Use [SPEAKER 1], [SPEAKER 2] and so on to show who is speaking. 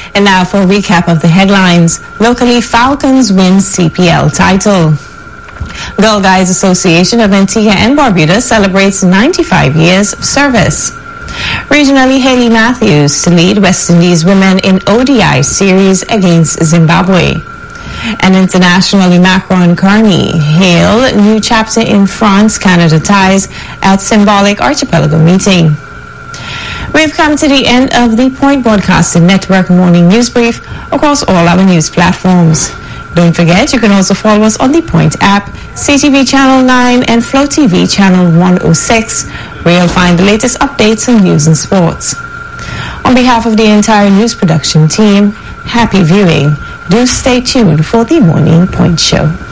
[SPEAKER 1] And now for a recap of the headlines. Locally, Falcons win CPL title. Girl Guides Association of Antigua and Barbuda celebrates 95 years of service. Regionally, Haley Matthews to lead West Indies women in ODI series against Zimbabwe. And internationally, Macron Carney hail new chapter in France-Canada ties at symbolic archipelago meeting. We've come to the end of the Point Broadcasting Network morning news brief across all our news platforms. Don't forget, you can also follow us on the Point app, CTV Channel 9 and Flow TV Channel 106, where you'll find the latest updates on news and sports. On behalf of the entire news production team, happy viewing. Do stay tuned for the Morning Point Show.